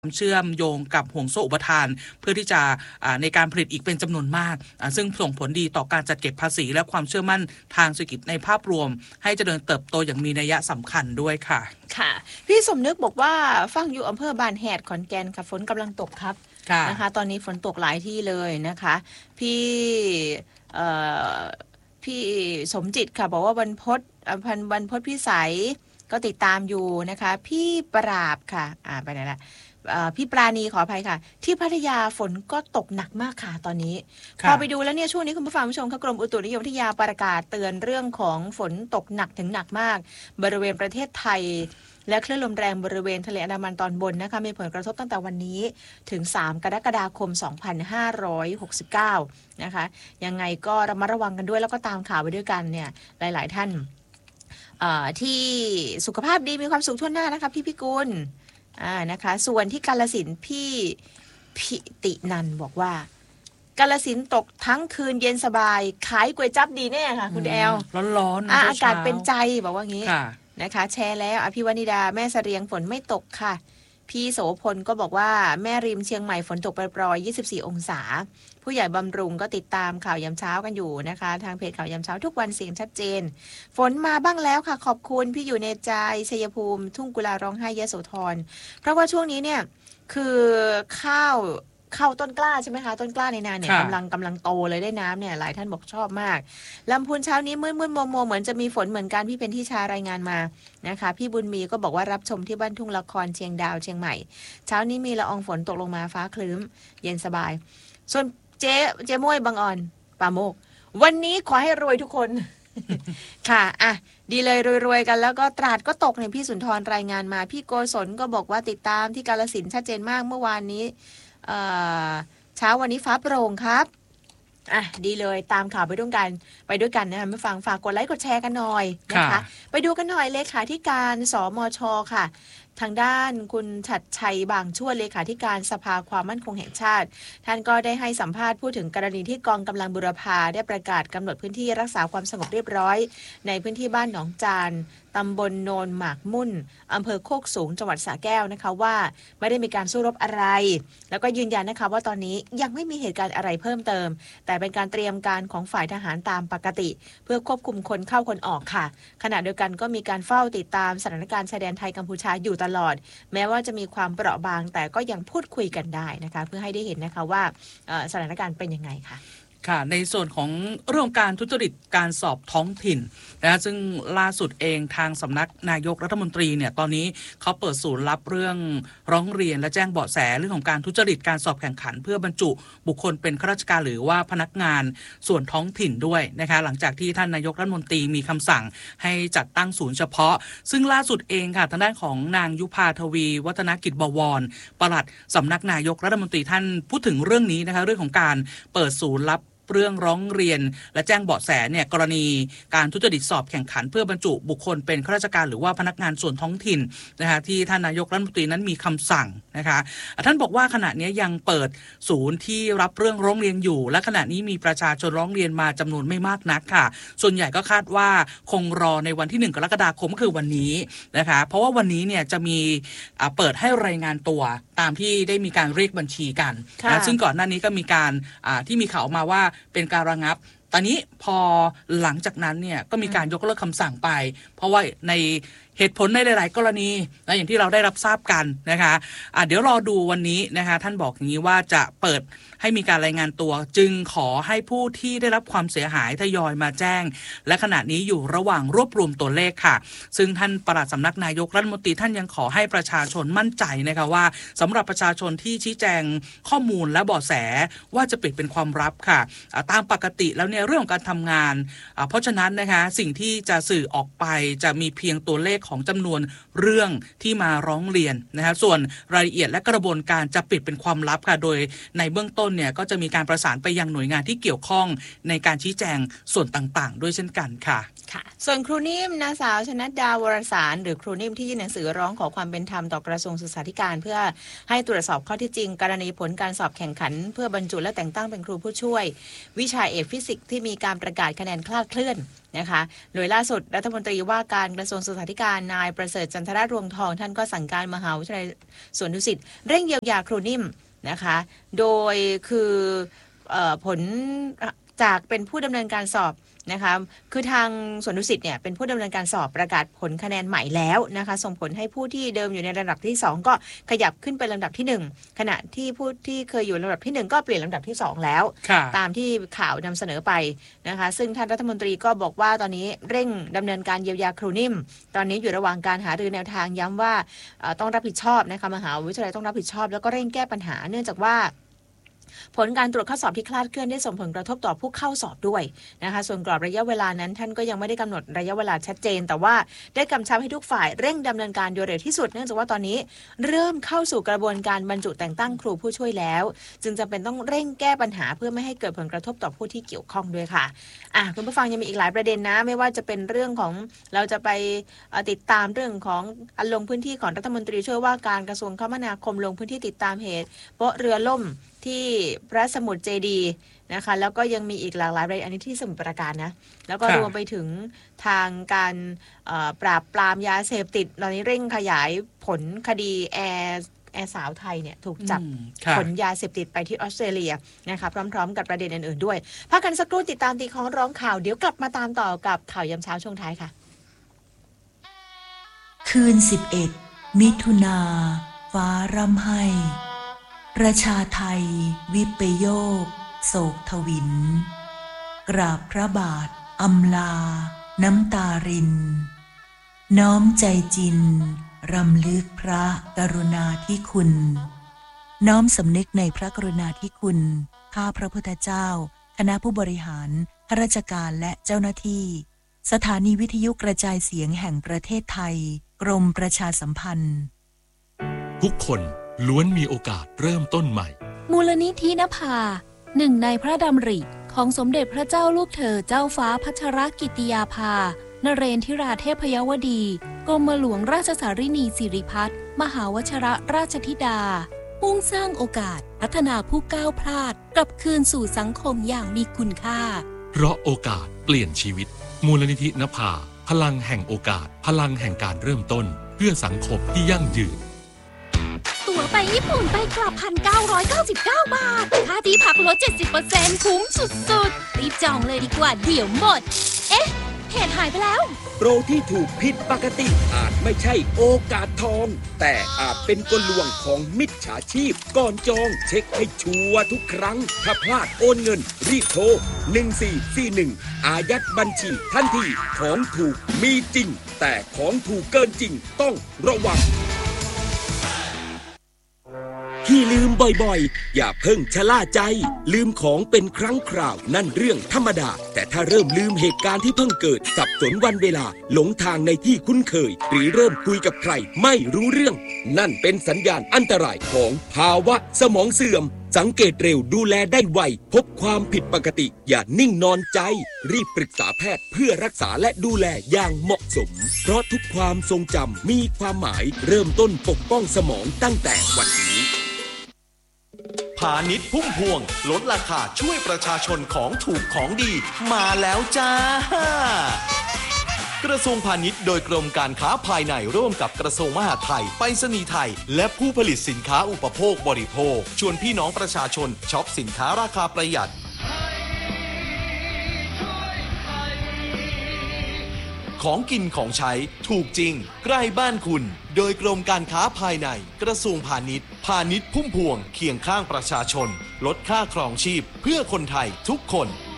เชื่อมโยงกับห่วงโซ่อุปทานเพื่อที่จะในการผลิตอีกเป็นจำนวนมากซึ่งส่งผลดีต่อการจัดเก็บภาษีและความเชื่อมั่นทางเศรษฐกิจในภาพรวมให้เจริญเติบโตอย่างมีนัยสำคัญด้วยค่ะค่ะพี่สมนึกบอกว่าฟังอยู่อำเภอบานแหดขอนแก่นค่ะฝนกำลังตกครับนะคะตอนนี้ฝนตกหลายที่เลยนะคะพี่สมจิตค่ะบอกว่าบรรพตพิสัยก็ติดตามอยู่นะคะพี่ปราบค่ะไปไหนละพี่ปราณีขออภัยค่ะที่พัทยาฝนก็ตกหนักมากค่ะตอนนี้พอไปดูแล้วเนี่ยช่วงนี้คุณผู้ฟังผู้ชมค่ะกรมอุตุนิยมวิทยาประกาศเตือนเรื่องของฝนตกหนักถึงหนักมากบริเวณประเทศไทยและคลื่นลมแรงบริเวณทะเลอันดามันตอนบนนะคะมีผลกระทบตั้งแต่วันนี้ถึง3 กรกฎาคม 2569นะคะยังไงก็ระมัดระวังกันด้วยแล้วก็ตามข่าวไปด้วยกันเนี่ยหลายๆท่านที่สุขภาพดีมีความสุขทั่วหน้านะคะพี่พิกุลนะคะส่วนที่กาฬสินธุ์พี่พิตินันบอกว่ากาฬสินธุ์ตกทั้งคืนเย็นสบายขายก๋วยจั๊บดีแน่ค่ะคุณแอลร้อนๆอากาศเป็นใจบอกว่างี้นะคะแชร์แล้วอภิวนิดาแม่เสรียงฝนไม่ตกค่ะพี่โสพลก็บอกว่าแม่ริมเชียงใหม่ฝนตกปรอยๆ24 องศาผู้ใหญ่บำรุงก็ติดตามข่าวยามเช้ากันอยู่นะคะทางเพจข่าวยามเช้าทุกวันเสียงชัดเจนฝนมาบ้างแล้วค่ะขอบคุณพี่อยู่ในใจชัยภูมิทุ่งกุลาร้องไห้ยโสธรเพราะว่าช่วงนี้เนี่ยคือข้าวต้นกล้าใช่ไหมคะต้นกล้าในนาเนี่ยกำลังโตเลยได้น้ำเนี่ยหลายท่านบอกชอบมากลำพูนเช้านี้มืดๆมัวเหมือนจะมีฝนเหมือนกันพี่เป็นที่ชารายงานมานะคะพี่บุญมีก็บอกว่ารับชมที่บ้านทุ่งละครเชียงดาวเชียงใหม่เช้านี้มีละอองฝนตกลงมาฟ้าครึ้มเย็นสบายส่วนเจ๊ม้วยบางอ่อนป่าโมกวันนี้ขอให้รวยทุกคน ค่ะดีเลยรวยๆกันแล้วก็ตราดก็ตกเนี่ยพี่สุนทรรายงานมาพี่โกศลก็บอกว่าติดตามที่กาฬสินธุ์ชัดเจนมากเมื่อวานนี้เช้าวันนี้ฟ้าโปร่งครับดีเลยตามข่าวไปด้วยกันนะคะไม่ฟังฝากกดไลค์กดแชร์กันหน่อยนะคะไปดูกันหน่อยเลขาธิการสมช.ค่ะทางด้านคุณฉัตรชัยบางชั่วเลขาธิการสภาความมั่นคงแห่งชาติท่านก็ได้ให้สัมภาษณ์พูดถึงกรณีที่กองกำลังบุรพาได้ประกาศกำหนดพื้นที่รักษาความสงบเรียบร้อยในพื้นที่บ้านหนองจานตำบลโนนหมากมุ่นอำเภอโคกสูงจังหวัดสระแก้วนะคะว่าไม่ได้มีการสู้รบอะไรแล้วก็ยืนยันนะคะว่าตอนนี้ยังไม่มีเหตุการณ์อะไรเพิ่มเติมแต่เป็นการเตรียมการของฝ่ายทหารตามปกติเพื่อควบคุมคนเข้าคนออกค่ะขณะเดียวกันก็มีการเฝ้าติดตามสถานการณ์ชายแดนไทยกัมพูชาอยู่ตลอดแม้ว่าจะมีความเปราะบางแต่ก็ยังพูดคุยกันได้นะคะเพื่อให้ได้เห็นนะคะว่าสถานการณ์เป็นยังไงค่ะค่ะในส่วนของเรื่องการทุจริตการสอบท้องถิ่นนะซึ่งล่าสุดเองทางสำนักนายกรัฐมนตรีเนี่ยตอนนี้เขาเปิดศูนย์รับเรื่องร้องเรียนและแจ้งเบาะแสเรื่องของการทุจริตการสอบแข่งขันเพื่อบรรจุบุคคลเป็นข้าราชการหรือว่าพนักงานส่วนท้องถิ่นด้วยนะคะหลังจากที่ท่านนายกรัฐมนตรีมีคำสั่งให้จัดตั้งศูนย์เฉพาะซึ่งล่าสุดเองค่ะทางด้านของนางยุพาทวีวัฒนกิจบวรปลัดสำนักนายกรัฐมนตรีท่านพูดถึงเรื่องนี้นะคะเรื่องของการเปิดศูนย์รับเรื่องร้องเรียนและแจ้งเบาะแสเนี่ยกรณีการทุจริตสอบแข่งขันเพื่อบรรจุบุคคลเป็นข้าราชการหรือว่าพนักงานส่วนท้องถิ่นนะคะที่ท่านนายกรัฐมนตรีนั้นมีคำสั่งนะคะท่านบอกว่าขณะนี้ยังเปิดศูนย์ที่รับเรื่องร้องเรียนอยู่และขณะนี้มีประชาชนร้องเรียนมาจำนวนไม่มากนักค่ะส่วนใหญ่ก็คาดว่าคงรอในวันที่1 กรกฎาคมคือวันนี้นะคะเพราะว่าวันนี้เนี่ยจะมีเปิดให้รายงานตัวตามที่ได้มีการเรียกบัญชีกันนะซึ่งก่อนหน้านี้ก็มีการที่มีข่าวมาว่าเป็นการระงับตอนนี้พอหลังจากนั้นเนี่ยก็มีการยกเลิกคำสั่งไปเพราะว่าในเหตุผลในหลายๆกรณีนะอย่างที่เราได้รับทราบกันนะคะเดี๋ยวรอดูวันนี้นะคะท่านบอกอย่างนี้ว่าจะเปิดให้มีการรายงานตัวจึงขอให้ผู้ที่ได้รับความเสียหายทยอยมาแจ้งและขณะนี้อยู่ระหว่างรวบรวมตัวเลขค่ะซึ่งท่านปลัดสำนักนายกรัฐมนตรีท่านยังขอให้ประชาชนมั่นใจนะคะว่าสำหรับประชาชนที่ชี้แจงข้อมูลและเบาะแสว่าจะปิดเป็นความลับค่ะตามปกติแล้วเนี่ยเรื่องของการทำงานเพราะฉะนั้นนะคะสิ่งที่จะสื่อออกไปจะมีเพียงตัวเลขของจำนวนเรื่องที่มาร้องเรียนนะคะส่วนรายละเอียดและกระบวนการจะปิดเป็นความลับค่ะโดยในเบื้องต้นเนี่ยก็จะมีการประสานไปยังหน่วยงานที่เกี่ยวข้องในการชี้แจงส่วนต่างๆด้วยเช่นกันค่ะค่ะส่วนครูนิ่มนางสาวชนัดดาวรสารหรือครูนิ่มที่ยื่นหนังสือร้องขอความเป็นธรรมต่อกระทรวงศึกษาธิการเพื่อให้ตรวจสอบข้อเท็จจริงกรณีผลการสอบแข่งขันเพื่อบรรจุและแต่งตั้งเป็นครูผู้ช่วยวิชาเอกฟิสิกส์ที่มีการประกาศคะแนนคลาดเคลื่อนนะคะโดยล่าสุดรัฐมนตรีว่าการกระทรวงศึกษาธิการนายประเสริฐจันทรรวงทองท่านก็สั่งการมหาวิทยาลัยสวนดุสิตเร่งเยียวยาครูนิ่มนะคะโดยคือผลจากเป็นผู้ดำเนินการสอบนะคะคือทางสวนดุสิตเนี่ยเป็นผู้ดำเนินการสอบประกาศผลคะแนนใหม่แล้วนะคะส่งผลให้ผู้ที่เดิมอยู่ในลำดับที่2ก็ขยับขึ้นไปลำดับที่1ขณะที่ผู้ที่เคยอยู่ลำดับที่1ก็เปลี่ยนลำดับที่2แล้วตามที่ข่าวนำเสนอไปนะคะซึ่งท่านรัฐมนตรีก็บอกว่าตอนนี้เร่งดำเนินการเยียวยาครูนิ่มตอนนี้อยู่ระหว่างการหารือแนวทางย้ำว่าต้องรับผิดชอบนะคะมหาวิทยาลัยต้องรับผิดชอบแล้วก็เร่งแก้ปัญหาเนื่องจากว่าผลการตรวจข้อสอบที่คลาดเคลื่อนได้ส่งผลกระทบต่อผู้เข้าสอบด้วยนะคะส่วนกรอบระยะเวลานั้นท่านก็ยังไม่ได้กำหนดระยะเวลาชัดเจนแต่ว่าได้กำชับให้ทุกฝ่ายเร่งดำเนินการโดยเร็วที่สุดเนื่องจากว่าตอนนี้เริ่มเข้าสู่กระบวนการบรรจุแต่งตั้งครูผู้ช่วยแล้วจึงจำเป็นต้องเร่งแก้ปัญหาเพื่อไม่ให้เกิดผลกระทบต่อผู้ที่เกี่ยวข้องด้วยค่ะคุณผู้ฟังยังมีอีกหลายประเด็นนะไม่ว่าจะเป็นเรื่องของเราจะไปติดตามเรื่องของลงพื้นที่ของรัฐมนตรีช่วยว่าการกระทรวงคมนาคมลงพื้นที่ติดตามเหตุโป๊ะเรือล่มที่พระสมุทรเจดีย์นะคะแล้วก็ยังมีอีกหลากหลายประเด็นอันนี้ที่สมุทรปราการนะแล้วก็รวมไปถึงทางการปราบปรามยาเสพติดตอนนี้เร่งขยายผลคดีแอร์สาวไทยเนี่ยถูกจับขนยาเสพติดไปที่ออสเตรเลียนะคะพร้อมๆกับประเด็นอื่นๆด้วยพักกันสักครู่ติดตามตีของร้องข่าวเดี๋ยวกลับมาตามต่อกับข่าวยามเช้าช่วงท้ายค่ะคืน11มิถุนาฟ้าร่ำไห้ประชาไทยวิปโยคโศกทวินกราบพระบาทอำลาน้ำตารินน้อมใจจินรำลึกพระกรุณาธิคุณน้อมสำนึกในพระกรุณาธิคุณข้าพระพุทธเจ้าคณะผู้บริหารข้าราชการและเจ้าหน้าที่สถานีวิทยุกระจายเสียงแห่งประเทศไทยกรมประชาสัมพันธ์ทุกคนล้วนมีโอกาสเริ่มต้นใหม่มูลนิธินภาหนึ่งในพระดำริของสมเด็จพระเจ้าลูกเธอเจ้าฟ้าพัชรกิติยาภานเรนทิราเทพยวดีกรมหลวงราชสารินีสิริพัฒน์มหาวชิรราชธิดามุ่งสร้างโอกาสพัฒนาผู้ก้าวพลาดกลับคืนสู่สังคมอย่างมีคุณค่าเพราะโอกาสเปลี่ยนชีวิตมูลนิธินภาพลังแห่งโอกาสพลังแห่งการเริ่มต้นเพื่อสังคมที่ยั่งยืนตั๋วไปญี่ปุ่นไปกลับ 1,999 บาทค่าที่พักลด 70% คุ้มสุดๆรีบจองเลยดีกว่าเดี๋ยวหมดเอ๊ะเพจหายไปแล้วโปรที่ถูกผิดปกติอาจไม่ใช่โอกาสทองแต่อาจเป็นกลลวงของมิจฉาชีพก่อนจองเช็คให้ชัวร์ทุกครั้งถ้าพลาดโอนเงินรีบโทร1441อายัดบัญชีทันทีของถูกมีจริงแต่ของถูกเกินจริงต้องระวังที่ลืมบ่อยๆอย่าเพิ่งชะล่าใจลืมของเป็นครั้งคราวนั่นเรื่องธรรมดาแต่ถ้าเริ่มลืมเหตุการณ์ที่เพิ่งเกิดสับสนวันเวลาหลงทางในที่คุ้นเคยหรือเริ่มคุยกับใครไม่รู้เรื่องนั่นเป็นสัญญาณอันตรายของภาวะสมองเสื่อมสังเกตเร็วดูแลได้ไวพบความผิดปกติอย่านิ่งนอนใจรีบปรึกษาแพทย์เพื่อรักษาและดูแลอย่างเหมาะสมเพราะทุกความทรงจำมีความหมายเริ่มต้นปกป้องสมองตั้งแต่วันนี้พาณิชย์พุ่มพวงลดราคาช่วยประชาชนของถูกของดีมาแล้วจ้ากระทรวงพาณิชย์โดยกรมการค้าภายในร่วมกับกระทรวงมหาดไทยไปรษณีย์ไทยและผู้ผลิตสินค้าอุปโภคบริโภคชวนพี่น้องประชาชนช็อปสินค้าราคาประหยัดของกินของใช้ถูกจริงใกล้บ้านคุณโดยกรมการค้าภายในกระทรวงพาณิชย์พาณิชย์พุ่มพวงเคียงข้างประชาชนลดค่าครองชีพเพื่อคนไทยทุกคน